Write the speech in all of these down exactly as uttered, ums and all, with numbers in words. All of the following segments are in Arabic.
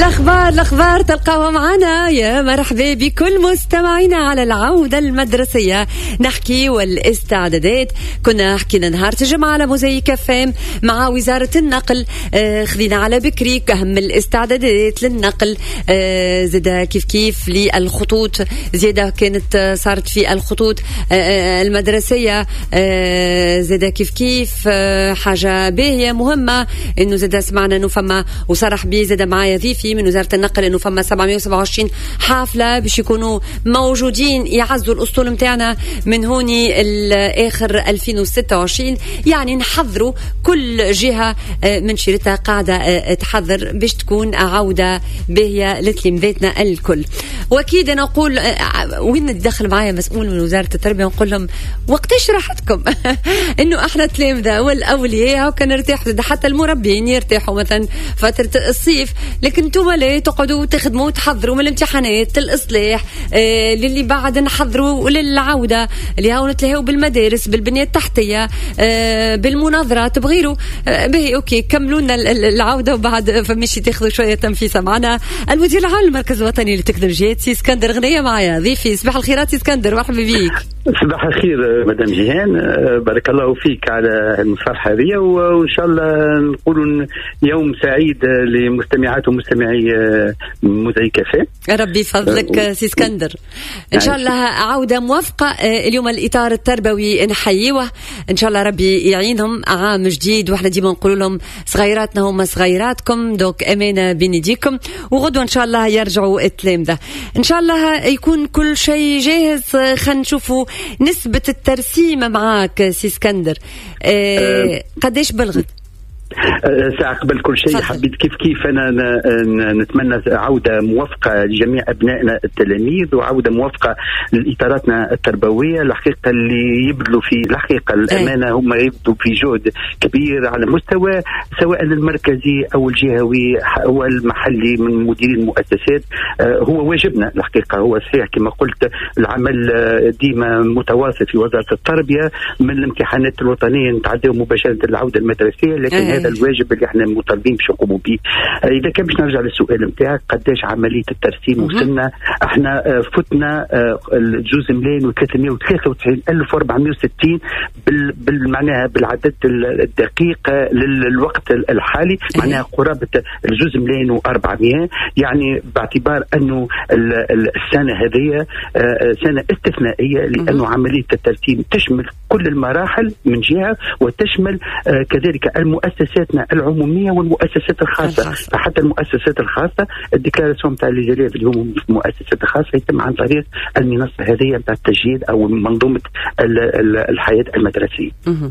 الأخبار الأخبار تلقاوها معنا. يا مرحبا بكل مستمعينا على العودة المدرسية. نحكي والاستعدادات. كنا حكينا نهار الجمعة على موزايك اف ام مع وزارة النقل. آه خذينا على بكري كأهم الاستعدادات للنقل. آه زيادة كيف كيف للخطوط، زيادة كانت صارت في الخطوط آه المدرسية. آه زيادة كيف كيف آه حاجة باهية مهمة إنه زيادة سمعنا إنه فما وصرح بي زيادة معايا ضيفي من وزارة النقل إنه فما سبعمية وسبعة وعشرين حافلة باش يكونوا موجودين يعزوا الأسطول متاعنا من هوني الآخر ألفين وستة وعشرين. يعني نحضروا كل جهة من شريطة قاعدة تحضر باش تكون عودة باهية لتلميذاتنا الكل. وأكيد أنا أقول وين ندخل معايا مسؤول من وزارة التربية ونقول لهم وقتاش راحتكم إنه إحنا تلامذة والأولياء وكان نرتاح، حتى المربين يرتاحوا مثلا فترة الصيف، لكن انتم لا تقعدوا تخدموا وتحضروا من الامتحانات الإصلاح آه للي بعد نحضروا للعودة اللي هاو نتلاهوا بالمدارس بالبنية التحتية آه بالمناظرات بغيره. آه به أوكي كملوا لنا العودة وبعد فمشي تاخذوا شوية تنفيسة معنا. المدير العام للمركز الوطني للتكنولوجيات سي اسكندر غنية معايا ضيفي. صباح الخيرات سي اسكندر، مرحبا بيك. صباح الخير مدام جيهان، بارك الله فيك على المصارحة هذه، وإن شاء الله نقولوا يوم سعيد لمستمعات ومستمعي موزايك اف ام. ربي يفضلك سي اسكندر. ان شاء الله عودة موافقة. اليوم الإطار التربوي نحييه ان شاء الله، ربي يعينهم عام جديد، واحنا ديما نقول لهم صغيراتنا هم صغيراتكم دوك امانة بين يديكم، وغدوة ان شاء الله يرجعوا التلامذة ان شاء الله يكون كل شيء جاهز. خلينا نشوفوا نسبة الترسيم معاك سي اسكندر. أه قديش بلغت؟ ساعة قبل كل شيء حبيت كيف كيف أنا نتمنى عودة موافقة لجميع أبنائنا التلاميذ، وعودة موافقة لإطاراتنا التربوية الحقيقة اللي يبذلوا في الحقيقة الأمانة، هم يبذلوا في جهد كبير على مستوى سواء المركزي أو الجهوي أو المحلي من مديرين المؤسسات. هو واجبنا الحقيقة، هو صحيح كما قلت العمل ديما متواصل في وزارة التربية من الامتحانات الوطنية نتعداو مباشرة العودة المدرسية، لكن هذا الواجب اللي احنا مطالبين باش نقوموا به. اذا كان باش نرجع للسؤال نتاعك قداش عمليه الترسيم وصلنا، احنا فتنا الجزء ملايين وثلاثمية وثلاثة وتسعين الف واربعمية وستين بالمعناها بالعدد الدقيق للوقت الحالي، معناها قرابه الجزء ملايين وأربعمية. يعني باعتبار انه السنه هذه سنه استثنائيه، لانه عمليه الترسيم تشمل كل المراحل من جهه، وتشمل كذلك المؤسساتنا العمومية والمؤسسات الخاصة. حتى المؤسسات الخاصة الديكلاراسيون تاع اللي جريها في اليوم في المؤسسات الخاصة يتم عن طريق المنصة هذه تاع التسجيل أو منظومة الحياة المدرسية.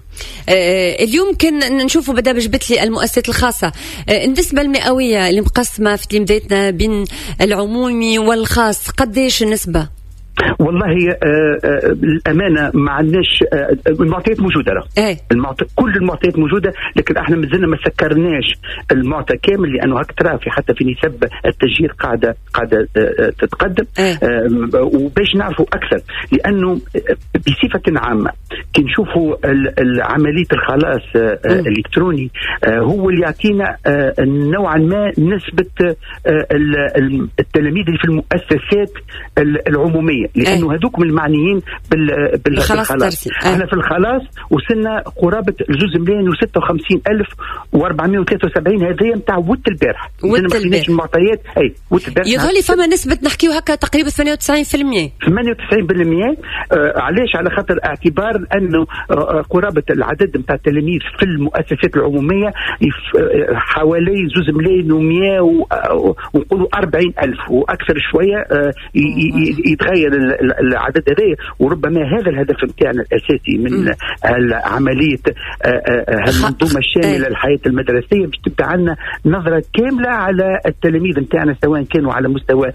آه اليوم كان نشوفوا بدأ بجبت لي المؤسسات الخاصة آه النسبة المئوية اللي مقسمة في تلميذاتنا بين العمومي والخاص قديش النسبة؟ والله آه آه الأمانة ما عندناش آه المعطيات موجودة له. ايه المعطي كل المعطيات موجودة، لكن احنا مازلنا ما سكرناش المعطى كامل، لأنه هك ترى في حتى في نسب التسجيل قاعدة قاعدة آه تتقدم. ايه آه وباش نعرفوا أكثر، لأنه بصفة عامة كي نشوفوا عملية الخلاص آه الإلكتروني آه هو اللي يعطينا آه نوعا ما نسبة آه التلاميذ اللي في المؤسسات العمومية، لأنه هذوك من المعنيين بالخلاص. احنا في الخلاص وصلنا قرابة الجزء مليون وستة وخمسين ألف وأربعمية وثلاثة وسبعين هذه نتاع ود البارح. ود البارح المعطيات أي ود البارح يظل فما نسبة نحكيو هكا تقريبا ثمانية وتسعين بالمئة ثمانية وتسعين بالمئة. آه علاش؟ على خاطر اعتبار أنه آه قرابة العدد نتاع التلاميذ في المؤسسات العمومية حوالي جزء مليون ومئة ونقولوا أربعين ألف وأكثر شوية. آه يتغير العدد هذا، وربما هذا الهدف نتاعنا الاساسي من عمليه المنظومه الشامله للحياه المدرسيه، باش تبقى عندنا نظره كامله على التلاميذ نتاعنا سواء كانوا على مستوى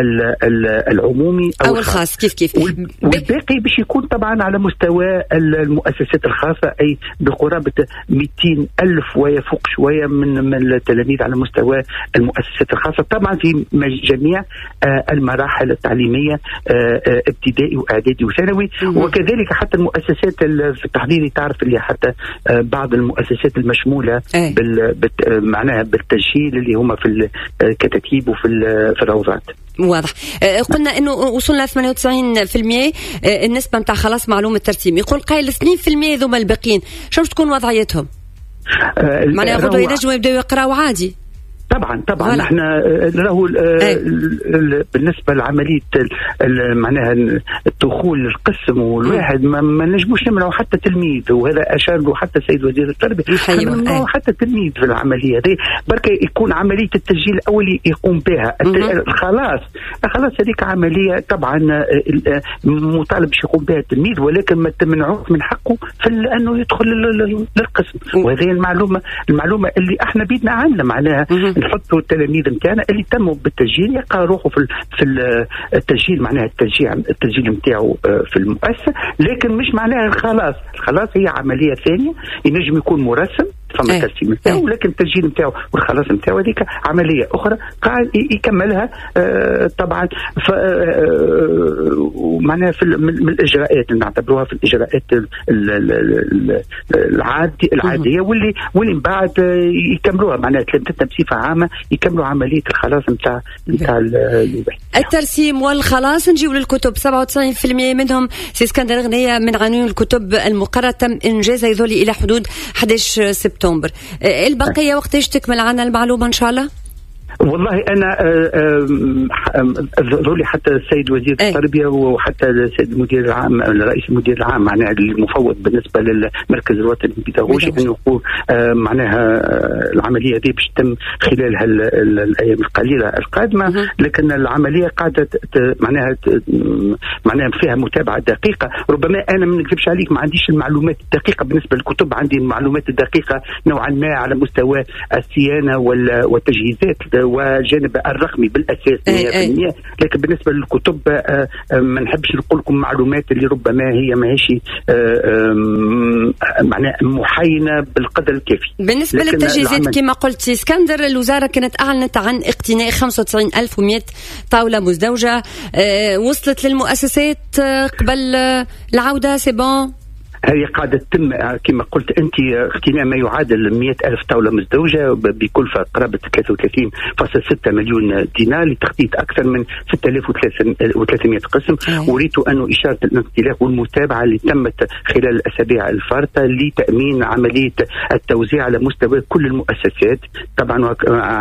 العمومي او, أو الخاص. كيف كيف والباقي باش يكون طبعا على مستوى المؤسسات الخاصه، اي بقرابه مئتين ألف ويفوق شويه من من التلاميذ على مستوى المؤسسات الخاصه، طبعا في جميع المراحل التعليميه ابتدائي واعدادي وثانوي، وكذلك حتى المؤسسات في التحضيري. تعرف اللي حتى بعض المؤسسات المشموله بال معناها بالتسجيل اللي هم في الكتاتيب وفي في الروضات. واضح. قلنا انه وصلنا ثمانية وتسعين بالمئة النسبه نتاع خلاص معلومه الترسيم. يقول قايل اثنين بالمئة ذوما الباقيين شو تكون وضعيتهم؟ آه معناها ياخذوا ينجموا يبداوا يقراوا عادي. طبعا طبعا احنا راهو بالنسبه لعمليه معناها الدخول للقسم والواحد ما, ما نجموش نمنعوا حتى تلميذ، وهذا اشار له حتى السيد وزير التربيه، نمنعوا حتى تلميذ في العمليه هذه، بركة يكون عمليه التسجيل الاولي يقوم بها. خلاص خلاص هذيك عمليه طبعا مطالب باش يقوم بها التلميذ، ولكن ما تمنعوه من حقه في انه يدخل للقسم. وهذه المعلومه المعلومه اللي احنا بيدنا عنها، معناها نحطوا التلاميذ نتاعنا اللي تموا بالتسجيل يلقى روحه في في التسجيل، معناها التسجيل التسجيل نتاعو في المؤسسه، لكن مش معناها خلاص خلاص هي عمليه ثانيه، ينجم يكون مرسم فما ترسيم نتاعو، ولكن التسجيل نتاعو والخلاص نتاعو هذيك عمليه اخرى قاعد يكملها. آه طبعا معناها في من الاجراءات اللي نعتبروها في الاجراءات العادي العاديه واللي واللي من بعد يكملوها، معناها تلامذتنا بصفه عامه يكملوا عمليه الخلاص نتاع نتاع الترسيم والخلاص. نجيو للكتب سبعة وتسعين بالمئة منهم سي اسكندر غنية من عناوين الكتب المقررة تم انجازها يظل الى حدود أحد عشر سبتمبر. البقيه وقتاش تكمل عنا المعلومه ان شاء الله؟ والله انا ذولي حتى السيد وزير التربيه وحتى السيد المدير العام الرئيس المدير العام معناها المفوض بالنسبه للمركز الوطني البيداغوجي انه يقول معناها العمليه دي باش تتم خلال الايام القليله القادمه، لكن العمليه قاعده معناها معناها فيها متابعه دقيقه. ربما انا ما نكذبش عليك ما عنديش المعلومات الدقيقه بالنسبه للكتب، عندي المعلومات الدقيقه نوعا ما على مستوى الصيانه والتجهيزات والجانب الرقمي بالاساس مئة بالمئة، لكن بالنسبه للكتب ما نحبش نقول لكم معلومات اللي ربما هي ماهيش معناها محاينه بالقدر الكافي. بالنسبه للتجهيزات كما قلت اسكندر، الوزاره كانت اعلنت عن اقتناء خمسة وتسعين ألف ومئة طاوله مزدوجه، وصلت للمؤسسات قبل العوده سي بون؟ هي قاعدة تتم كما قلت أنت اقتناء ما يعادل مئة ألف طاولة مزدوجة بكلفة قرابة ثلاثة وثلاثين فاصلة ستة مليون دينار لتخطيط أكثر من ستة آلاف وثلاثمئة قسم. أريد أن إشارة الانطلاق والمتابعة اللي تمت خلال الأسابيع الفارطة لتأمين عملية التوزيع على مستوى كل المؤسسات، طبعا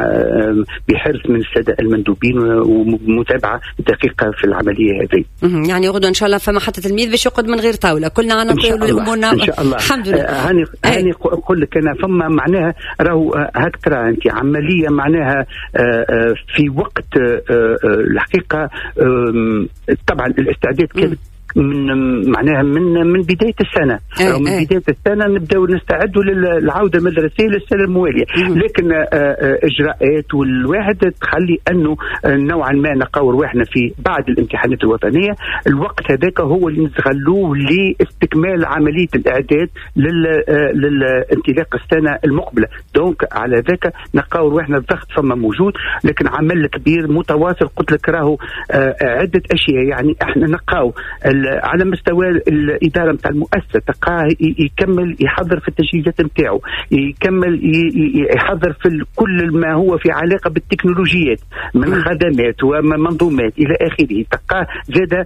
بحرص من السادة المندوبين ومتابعة دقيقة في العملية هذه. يعني غدوة إن شاء الله فما حتى تلميذ باش يقعد من غير طاولة، كلنا عنا إن شاء الله. الحمد لله. هاني هاني أقول لك أنا فما معناها راهو هكترا أنت عملية معناها في وقت الحقيقة طبعا الاستعداد كان من معناها من من بدايه السنه أو من أي. بدايه السنه نبداو نستعدوا للعوده المدرسيه للسنه المواليه، لكن اجراءات والواحد تخلي انه نوعا ما نقاور واحنا في بعد الامتحانات الوطنيه، الوقت هذاك هو اللي نستغلوه لاستكمال عمليه الاعداد للانطلاق السنه المقبله. دونك على ذاك نقاور واحنا الضغط فما موجود، لكن عمل كبير متواصل. قلت لك راهو عده اشياء، يعني احنا نقاو على مستوى الإدارة متاع المؤسسة تلقاه يكمل يحضر في التجهيزات نتاعو، يكمل يحضر في كل ما هو في علاقة بالتكنولوجيات من خدمات ومنظومات إلى آخره، تلقاه زاد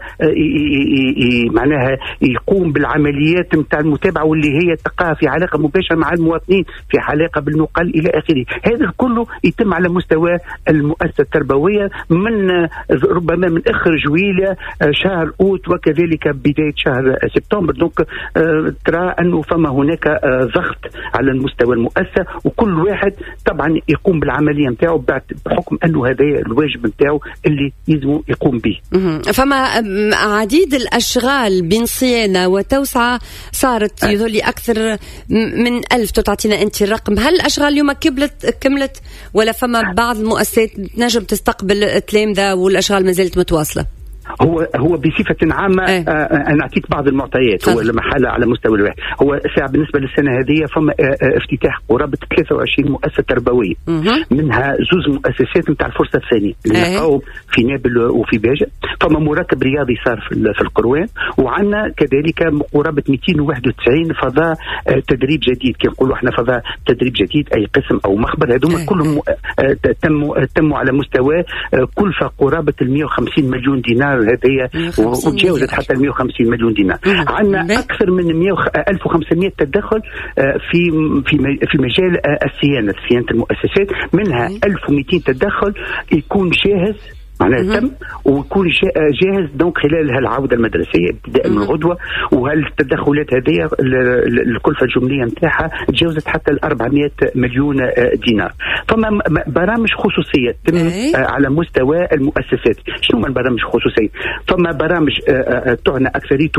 معناها يقوم بالعمليات متاع المتابعة واللي هي تلقاها في علاقة مباشرة مع المواطنين، في علاقة بالنقل إلى آخره. هذا كله يتم على مستوى المؤسسة التربوية من ربما من آخر جويلة شهر أوت وكذلك بداية شهر سبتمبر. دونك آه ترى أنه فما هناك آه ضغط على المستوى المؤسسة، وكل واحد طبعا يقوم بالعملية نتاعو بحكم أنه هذا الواجب نتاعو اللي يلزم يقوم به. فما عديد الأشغال بين صيانة وتوسعة صارت يظل أكثر من ألف. تعطينا أنت الرقم، هل الأشغال اليوم كملت كملت ولا فما بعض المؤسسات نجم تستقبل التلامذة والأشغال ما زالت متواصلة؟ هو هو بصفة عامة ايه؟ آه أنا أعطيك بعض المعطيات. طبعا. هو المحل على مستوى الواحد هو ساعة بالنسبة للسنة هذه فما آه افتتاح قرابة ثلاثة وعشرين مؤسسة تربوية، منها زوز مؤسسات نتاع الفرصة الثانية اللي ايه؟ نلقاوهم في نابل وفي باجة. فما مركب رياضي صار في, في القروان، وعندنا كذلك قرابة مئتين وواحد وتسعين فضاء آه تدريب جديد. كي نقولوا احنا فضاء تدريب جديد أي قسم أو مخبر، هذوما ايه؟ كلهم آه تموا تموا على مستوى آه كلفة قرابة ال مئة وخمسين مليون دينار هذه، وتجاوزت حتى ال مئة وخمسين مليون دينار. عندنا اكثر من ألف وخمسمئة تدخل في في في مجال الصيانه صيانه المؤسسات، منها ألف ومئتين تدخل يكون جاهز معناها تم ويكون جاهز دونك خلال هالعوده المدرسيه ابتداء من الغدوه. وهالتدخلات هذه الكلفه الجمليه نتاعها تجاوزت حتى ال أربعمئة مليون دينار. فما برامج خصوصيه تم على مستوى المؤسسات. شنو من برامج خصوصيه؟ فما برامج تعنى اكثريته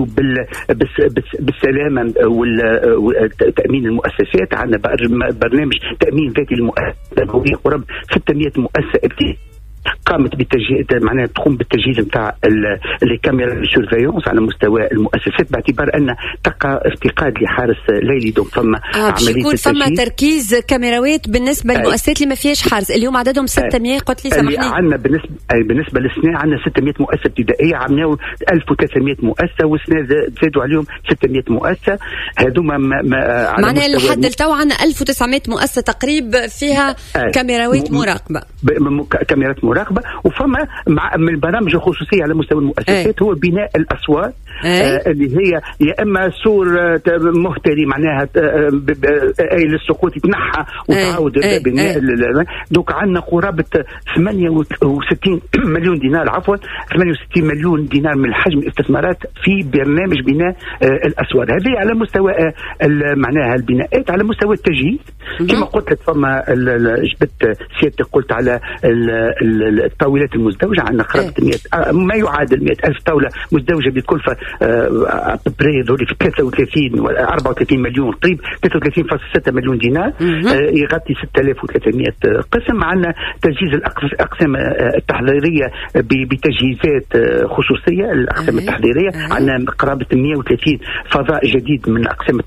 بالسلامه وتامين المؤسسات. عندنا برنامج تامين ذاتي للمؤسسات قرب ستمئة مؤسسه ابتدائيه قامت بالتجهيز معناها تقوم بالتجهيز نتاع الكاميرا السيرفيونس على مستوى المؤسسات، باعتبار ان تقع افتقاد لحارس ليلي. دونك فما آه عمليه يكون فما تركيز كاميرات بالنسبه للمؤسسات اللي ما فيهاش حارس. اليوم عددهم ستمئة قلت لي سامحني. عندنا بالنسبه بالنسبه للسنه عندنا ستمئة مؤسسه ابتدائيه، عملناو ألف وثلاثمئة مؤسسه، والسنه زادوا عليهم ستمئة مؤسسه. هذوما معناها لحد التو عندنا ألف وتسعمئة مؤسسه تقريبا فيها آه. كاميرات مراقبه كاميرات مراقبه. وفما مع من البرامج الخصوصيه على مستوى المؤسسات أي. هو بناء الاسوار آه اللي هي يا اما سور مهتري معناها اي للسقوط يتنحى وتعاود بناء. دوك عندنا قرابه ثمانية وستين مليون دينار عفوا ثمانية وستين مليون دينار من حجم الاستثمارات في برنامج بناء آه الاسوار هذه على مستوى آه معناها البناءات. على مستوى التجهيز كما قلت لك فما جبت سيادتك قلت على الطاولات المزدوجة. عندنا قرابة مئة ما يعادل مئة ألف طاولة مزدوجة بكلفة بري ذولي في ثلاثة وثلاثين و أربعة وثلاثين مليون قريب ثلاثة وثلاثين فاصلة ستة مليون دينار يغطي ستة آلاف وثلاثمئة قسم. عندنا تجهيز الأقسام التحضيرية بتجهيزات خصوصية. الأقسام التحضيرية عندنا قرابة مئة وثلاثين فضاء جديد من أقسام